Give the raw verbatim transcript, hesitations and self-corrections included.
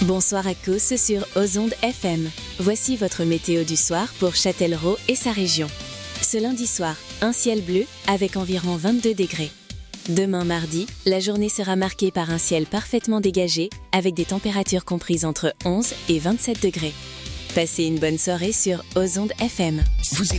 Bonsoir à tous sur Ozonde F M. Voici votre météo du soir pour Châtellerault et sa région. Ce lundi soir, un ciel bleu avec environ vingt-deux degrés. Demain mardi, la journée sera marquée par un ciel parfaitement dégagé avec des températures comprises entre onze et vingt-sept degrés. Passez une bonne soirée sur Ozonde F M. Vous